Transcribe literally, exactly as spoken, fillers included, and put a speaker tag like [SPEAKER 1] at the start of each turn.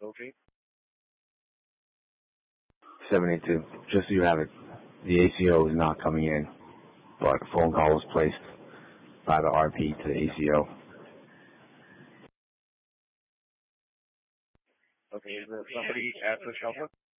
[SPEAKER 1] Okay.
[SPEAKER 2] seven eight two. Just so you have it, the A C O is not coming in, but a phone call was placed by the R P to the A C O.
[SPEAKER 1] Okay, is there somebody at the shelter?